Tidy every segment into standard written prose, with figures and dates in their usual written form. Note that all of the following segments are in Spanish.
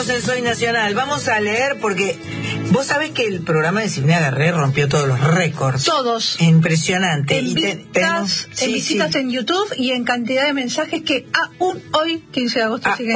Seguimos en Soy Nacional. Vamos a leer porque vos sabés que el programa de Silvina Garré rompió todos los récords. Todos. Impresionante. En visitas en YouTube y en cantidad de mensajes que aún hoy, 15 de agosto, siguen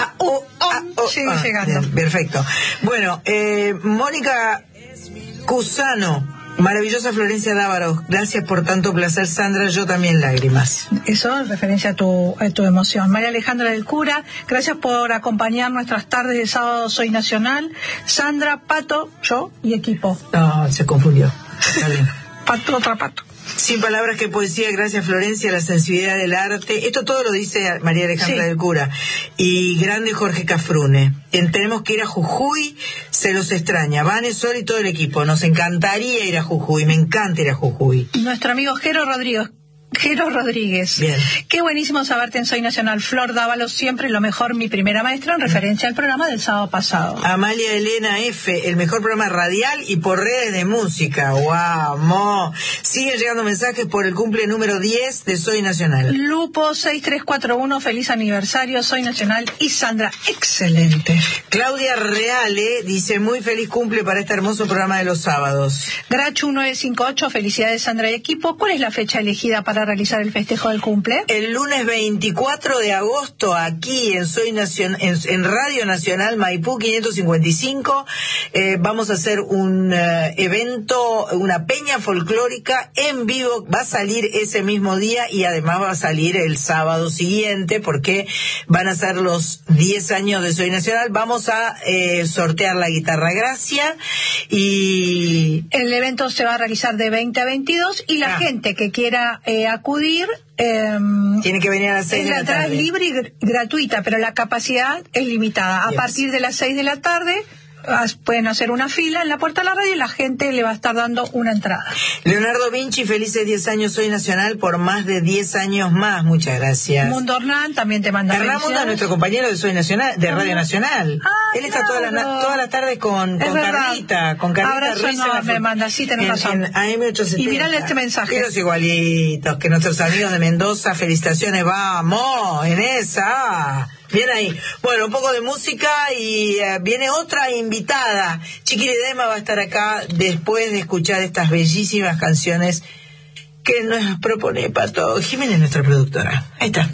llegando. Bien, perfecto. Bueno, Mónica Cusano. Maravillosa Florencia Dávaro, gracias por tanto placer, Sandra, yo también lágrimas. Eso en referencia a tu emoción. María Alejandra del Cura, gracias por acompañar nuestras tardes de sábado Soy Nacional. Sandra, Pato, yo y equipo. No, se confundió. Está bien. Pato, otra Pato. Sin palabras que poesía, gracias Florencia, la sensibilidad del arte. Esto todo lo dice María Alejandra del Cura. Y grande Jorge Cafrune. Tenemos que ir a Jujuy, se los extraña. Vane, Sol y todo el equipo. Nos encantaría ir a Jujuy, me encanta ir a Jujuy. Nuestro amigo Jero Rodríguez. Bien. Qué buenísimo saberte en Soy Nacional. Flor Dávalos, siempre lo mejor, mi primera maestra, en referencia al programa del sábado pasado. Amalia Elena F., el mejor programa radial y por redes de música. ¡Guau, mo! Siguen llegando mensajes por el cumple número 10 de Soy Nacional. Lupo 6341, feliz aniversario, Soy Nacional. Y Sandra, excelente. Claudia Reale dice, muy feliz cumple para este hermoso programa de los sábados. Grachu 958, felicidades Sandra y equipo. ¿Cuál es la fecha elegida para realizar el festejo del cumple? El lunes 24 de agosto, aquí en Soy en Radio Nacional Maipú 555, vamos a hacer un evento, una peña folclórica en vivo. Va a salir ese mismo día y además va a salir el sábado siguiente porque van a ser los 10 años de Soy Nacional. Vamos a sortear la guitarra Gracia y el evento se va a realizar de 20 a 22 y la gente que quiera acudir tiene que venir a las 6 de la tarde. La entrada es libre y gratuita, pero la capacidad es limitada. A partir de las 6 de la tarde pueden hacer una fila en la puerta de la radio y la gente le va a estar dando una entrada. Leonardo Vinci, felices 10 años Soy Nacional por más de 10 años más. Muchas gracias. Mundo Hernán también te manda felicidades. Hernán Mundo, nuestro compañero de Soy Nacional, de Radio Nacional. Él está todas las tardes con Carlita. Con Carlita Ruiz. Me manda, sí, tenés razón. AM870. Y mirale este mensaje. Los igualitos, que nuestros amigos de Mendoza, felicitaciones, vamos, en esa. Bien ahí. Bueno, un poco de música y viene otra invitada. Chiquiridema va a estar acá después de escuchar estas bellísimas canciones que nos propone Pato Jiménez, nuestra productora. Ahí está.